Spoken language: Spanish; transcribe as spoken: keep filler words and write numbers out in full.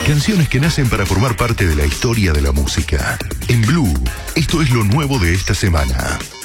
Canciones que nacen para formar parte de la historia de la música. En Blue, esto es lo nuevo de esta semana.